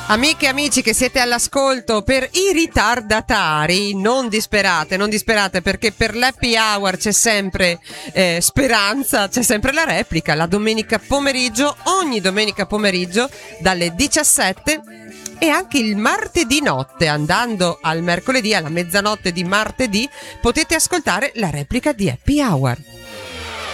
Amiche e amici che siete all'ascolto, per i ritardatari non disperate perché per l'happy hour c'è sempre speranza, c'è sempre la replica la domenica pomeriggio, ogni domenica pomeriggio dalle 17 e anche il martedì notte, andando al mercoledì alla mezzanotte di martedì potete ascoltare la replica di happy hour.